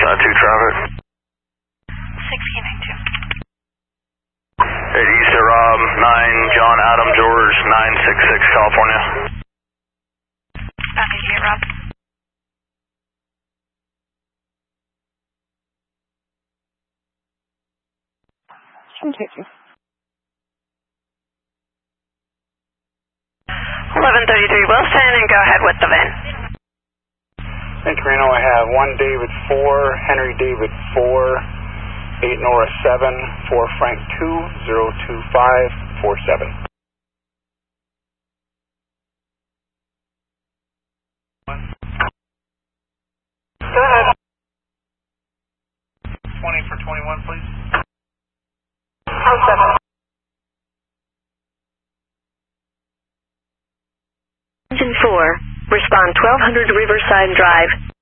Side 2 traffic. 1692. 8 East at Rob, 9 John Adam George, 966 California. Bounty to Rob. Shouldn't take you. 1133 Wilson, and go ahead with the VIN. Thank you, Reno. I have 1 David 4, Henry David 4, 8 Nora 7, 4 Frank 2, 025 47. Go ahead. 20 for 21, please. 07. Engine 4, respond 1200 Riverside Drive.